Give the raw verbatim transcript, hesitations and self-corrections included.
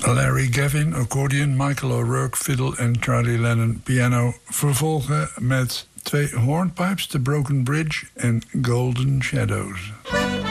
Larry Gavin, accordion, Michael O'Rourke, fiddle en Charlie Lennon, piano. Vervolgen met twee hornpipes, The Broken Bridge en Golden Shadows.